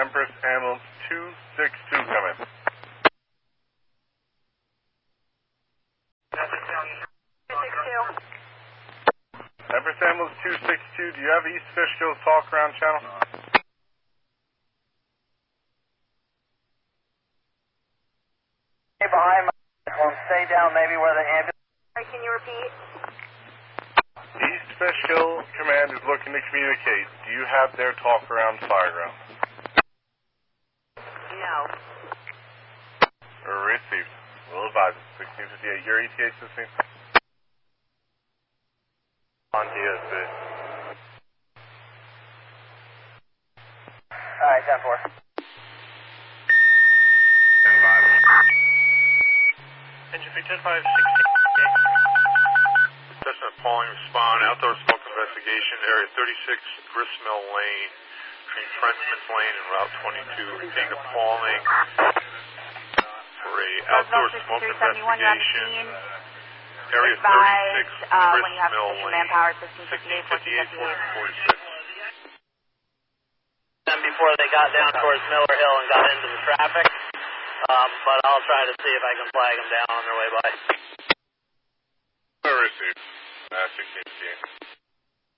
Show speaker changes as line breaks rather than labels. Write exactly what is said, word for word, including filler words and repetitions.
Empress Ambulance two six two coming. Empress Ambulance two six two, do you have East Fishkill talk around channel?
Stay behind my one, stay down maybe where the ambulance...
Can you repeat?
East Fishkill Command is looking to communicate. Do you have their talk around fireground?
No.
Received. We'll advise. sixteen fifty-eight, your E T H system? On T S B.
Alright, ten four.
ten five.
Engine three ten five, sixteen. Cessna Pauling respond, outdoor smoke investigation, area thirty-six, Gristmill Lane, between Frenchman's Lane and Route twenty-two. Repeating the Pauling for a outdoor smoke investigation, area thirty-six,
uh, when you have
Gristmill
sufficient
Lane,
manpower, sixteen
sixteen
fifty-eight,
fifty-eight,
fourteen
fourteen forty-six.
Then before they got down towards Miller Hill and got into the traffic, um, but I'll try to see if I can flag them down on their way by.
Received. Uh, sixteen fifty-eight.